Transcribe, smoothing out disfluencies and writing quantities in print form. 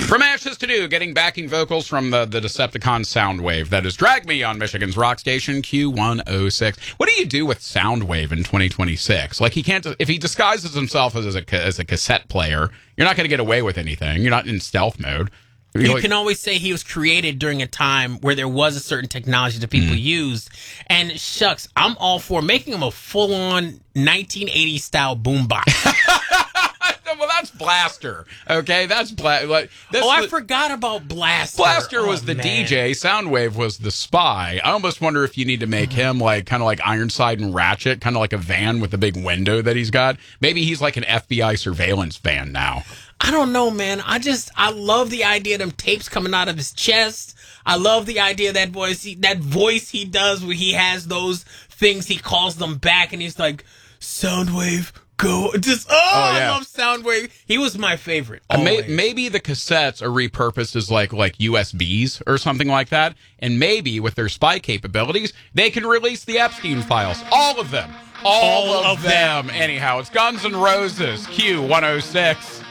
From ashes to new, getting backing vocals from the Decepticon Soundwave. That is Drag Me on Michigan's rock station, Q106. What do you do with Soundwave in 2026? Like, he can't, if he disguises himself as a cassette player, you're not going to get away with anything. You're not in stealth mode. You can always say he was created during a time where there was a certain technology that people used. And shucks, I'm all for making him a full-on 1980s style boombox. Well, that's Blaster, okay? That's I forgot about Blaster. Blaster was the DJ. Soundwave was the spy. I almost wonder if you need to make him kind of like Ironside and Ratchet, kind of like a van with a big window that he's got. Maybe he's like an FBI surveillance van now. I don't know, man. I love the idea of them tapes coming out of his chest. I love the idea of that voice he does where he has those things, he calls them back and he's like, Soundwave, go. Just, I love Soundwave. He was my favorite. Maybe the cassettes are repurposed as like USBs or something like that. And maybe with their spy capabilities, they can release the Epstein files. All of them. All of them. Anyhow, it's Guns N' Roses, Q106.